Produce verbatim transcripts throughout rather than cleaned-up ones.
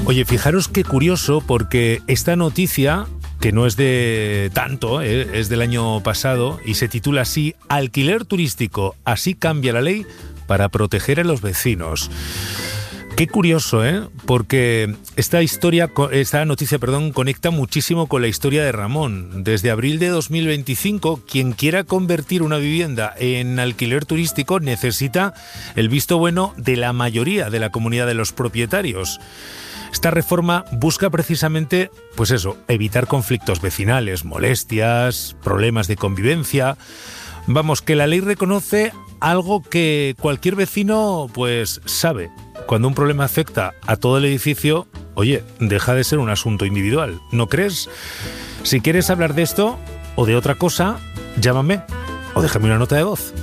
Oye, fijaros qué curioso, porque esta noticia, que no es de tanto, ¿eh? Es del año pasado, y se titula así: Alquiler turístico, así cambia la ley para proteger a los vecinos. Qué curioso, ¿eh? Porque esta historia, esta noticia, perdón, conecta muchísimo con la historia de Ramón. Desde abril de dos mil veinticinco, quien quiera convertir una vivienda en alquiler turístico necesita el visto bueno de la mayoría de la comunidad de los propietarios. Esta reforma busca precisamente, pues eso, evitar conflictos vecinales, molestias, problemas de convivencia. Vamos, que la ley reconoce algo que cualquier vecino, pues, sabe. Cuando un problema afecta a todo el edificio, oye, deja de ser un asunto individual, ¿no crees? Si quieres hablar de esto o de otra cosa, llámame o déjame una nota de voz.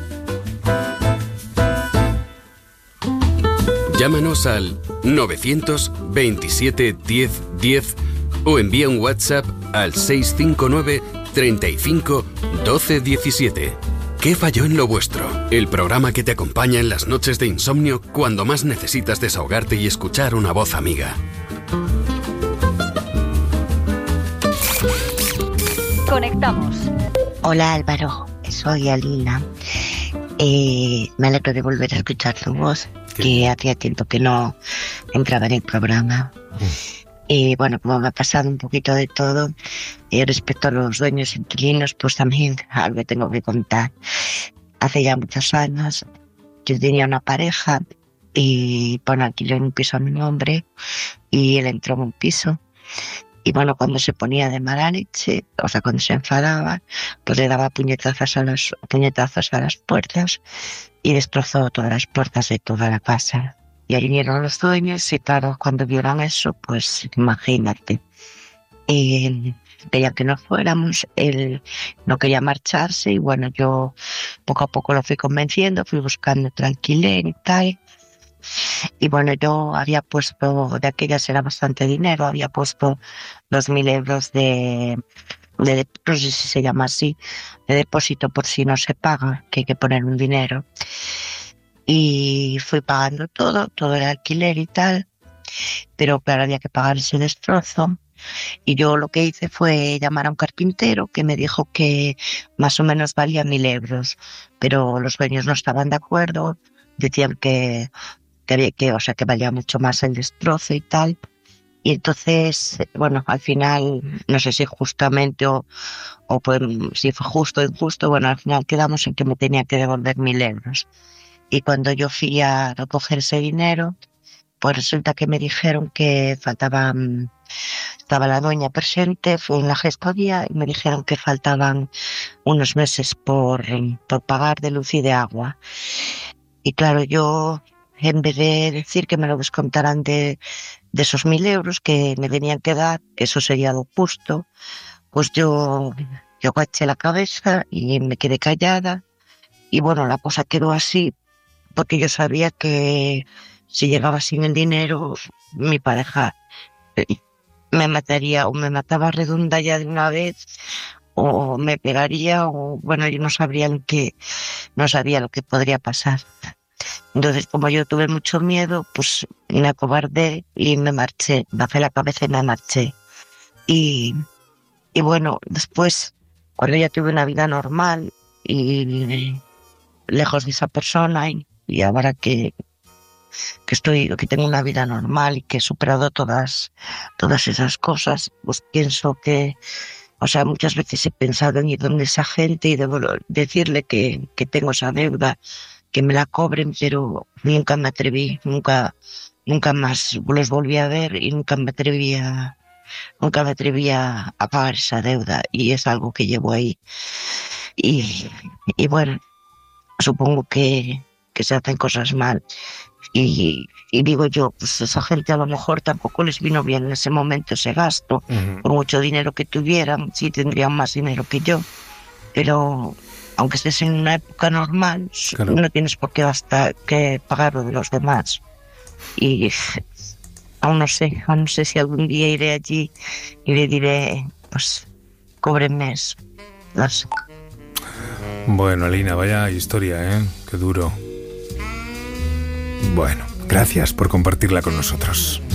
Llámanos al novecientos veintisiete diez diez o envía un WhatsApp al seis cinco nueve treinta y cinco doce diecisiete. ¿Qué falló en lo vuestro? El programa que te acompaña en las noches de insomnio cuando más necesitas desahogarte y escuchar una voz amiga. Conectamos. Hola Álvaro, soy Alina. Eh, me alegro de volver a escuchar tu voz, ¿Qué? que hacía tiempo que no entraba en el programa. Mm. Y bueno, como me ha pasado un poquito de todo, y respecto a los dueños inquilinos, pues también algo que tengo que contar. Hace ya muchos años, yo tenía una pareja y bueno, alquilé un piso a mi nombre y él entró en un piso. Y bueno, cuando se ponía de mala leche, o sea, cuando se enfadaba, pues le daba puñetazos a, los, puñetazos a las puertas y destrozó todas las puertas de toda la casa. Y ahí vinieron los dueños y claro, cuando vieron eso, pues imagínate. Y quería que nos fuéramos, él no quería marcharse y bueno, yo poco a poco lo fui convenciendo, fui buscando otro alquiler y tal. Y bueno, yo había puesto, de aquellas era bastante dinero, había puesto dos mil euros de, de, no sé si se llama así, de depósito por si no se paga, que hay que poner un dinero. Y fui pagando todo, todo el alquiler y tal, pero claro, había que pagar ese destrozo. Y yo lo que hice fue llamar a un carpintero que me dijo que más o menos valía mil euros, pero los dueños no estaban de acuerdo, decían que, que había que, o sea, que valía mucho más el destrozo y tal. Y entonces, bueno, al final, no sé si justamente o, o pues, si fue justo o injusto, bueno, al final quedamos en que me tenía que devolver mil euros. Y cuando yo fui a recoger ese dinero, pues resulta que me dijeron que faltaba, estaba la dueña presente, fui en la gestoría y me dijeron que faltaban unos meses por, por pagar de luz y de agua. Y claro, yo, en vez de decir que me lo descontaran de, de esos mil euros que me tenían que dar, que eso sería lo justo, pues yo, yo agaché la cabeza y me quedé callada. Y bueno, la cosa quedó así, porque yo sabía que si llegaba sin el dinero, mi pareja me mataría o me mataba redonda ya de una vez o me pegaría o bueno, yo no sabría lo que, no sabía lo que podría pasar. Entonces, como yo tuve mucho miedo, pues me acobardé y me marché, bajé la cabeza y me marché. Y, y bueno, después, cuando ya tuve una vida normal y lejos de esa persona y Y ahora que, que estoy, que tengo una vida normal y que he superado todas, todas esas cosas, pues pienso que, o sea, muchas veces he pensado en ir donde esa gente y debo decirle que, que tengo esa deuda, que me la cobren, pero nunca me atreví, nunca, nunca más los volví a ver y nunca me atreví a, nunca me atreví a, a pagar esa deuda y es algo que llevo ahí. Y, y bueno, supongo que que se hacen cosas mal y, y digo yo, pues esa gente a lo mejor tampoco les vino bien en ese momento ese gasto, uh-huh. Por mucho dinero que tuvieran, sí tendrían más dinero que yo, pero aunque estés en una época normal, claro, no tienes por qué gastar, que pagar lo de los demás. Y aún no sé, aún no sé si algún día iré allí y le diré, pues, cóbrenme eso. No sé. Bueno, Alina, vaya historia, ¿eh? Qué duro. Bueno, gracias por compartirla con nosotros.